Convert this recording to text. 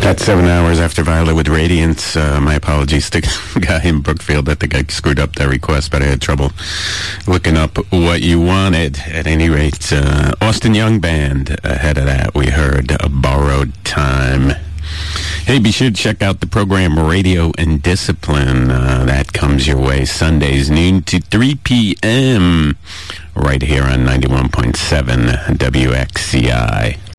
That's 7 hours after Violet with Radiance. My apologies to the guy in Brookfield. I think I screwed up that request, but I had trouble looking up what you wanted. At any rate, Austin Young Band. Ahead of that, we heard A Borrowed Time. Hey, be sure to check out the program Radio and Discipline. That comes your way Sundays, noon to 3 p.m. right here on 91.7 WXCI.